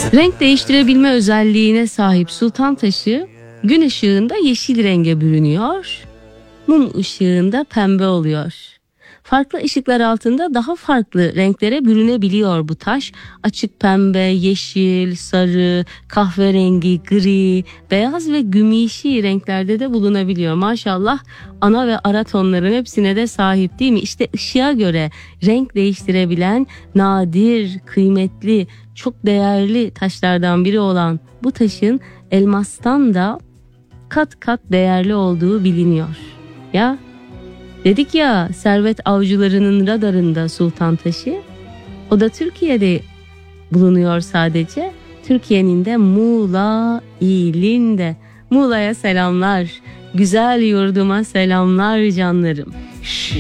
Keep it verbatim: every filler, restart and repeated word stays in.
Renk değiştirebilme özelliğine sahip sultan taşı gün ışığında yeşil renge bürünüyor, mum ışığında pembe oluyor. Farklı ışıklar altında daha farklı renklere bürünebiliyor bu taş. Açık pembe, yeşil, sarı, kahverengi, gri, beyaz ve gümüşi renklerde de bulunabiliyor. Maşallah ana ve ara tonların hepsine de sahip değil mi? İşte ışığa göre renk değiştirebilen nadir, kıymetli, çok değerli taşlardan biri olan bu taşın elmastan da kat kat değerli olduğu biliniyor. Ya dedik ya, servet avcılarının radarında sultan taşı. O da Türkiye'de bulunuyor sadece. Türkiye'nin de Muğla ilinde. Muğla'ya selamlar. Güzel yurduma selamlar canlarım.